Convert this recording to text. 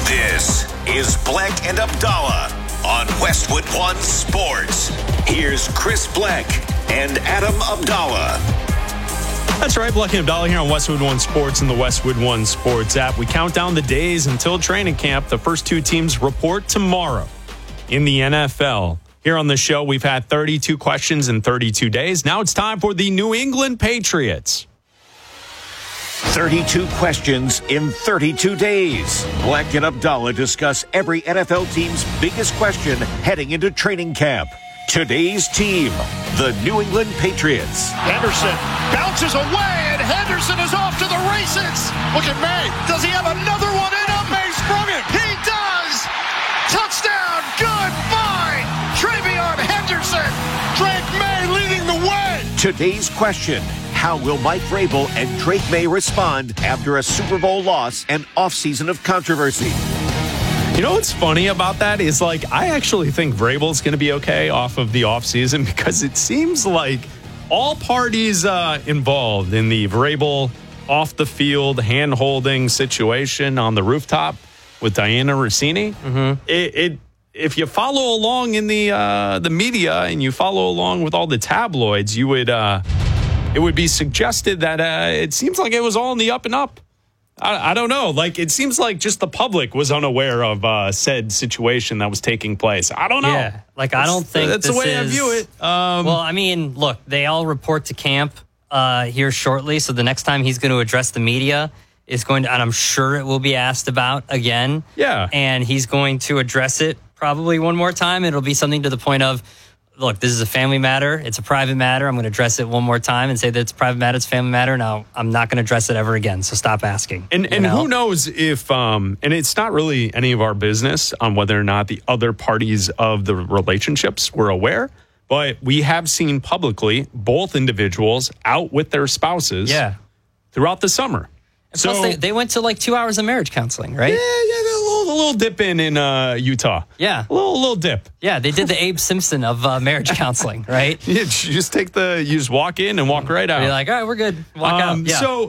This is Black and Abdallah on Westwood One Sports. Here's Chris Black and Adam Abdallah. That's right, Black and Abdallah here on Westwood One Sports and the Westwood One Sports app. We count down the days until training camp. The first two teams report tomorrow in the NFL. Here on the show, we've had 32 questions in 32 days. Now it's time for the New England Patriots. 32 questions in 32 days. Black and Abdallah discuss every NFL team's biggest question heading into training camp. Today's team, the New England Patriots. Henderson bounces away, and Henderson is off to the races. Look at May. Does he have another one in him? May sprung it. He does. Touchdown. Goodbye. Travion Henderson. Drake May leading the way. Today's question, how will Mike Vrabel and Drake May respond after a Super Bowl loss and offseason of controversy? You know what's funny about that is, I actually think Vrabel's going to be okay off of the offseason because it seems like all parties involved in the Vrabel off-the-field hand-holding situation on the rooftop with Diana Rossini, if you follow along in the media and you follow along with all the tabloids, you would it would be suggested that it seems like it was all in the up and up. I don't know. It seems like just the public was unaware of said situation that was taking place. I don't know. Yeah, I don't think that's the way I view it. Well, I mean, look, they all report to camp here shortly. So the next time he's going to address the media is going to, and I'm sure it will be asked about again. Yeah. And he's going to address it probably one more time. It'll be something to the point of, look, this is a family matter. It's a private matter. I'm going to address it one more time and say that it's a private matter. It's a family matter. Now, I'm not going to address it ever again. So stop asking. And who knows if, and it's not really any of our business on whether or not the other parties of the relationships were aware, but we have seen publicly both individuals out with their spouses throughout the summer. So plus they went to 2 hours of marriage counseling, right? Yeah, a little dip in Utah. Yeah. A little dip. Yeah, they did the Abe Simpson of marriage counseling, right? You just walk in and walk right out. You're like, all right, we're good. Walk out. Yeah. So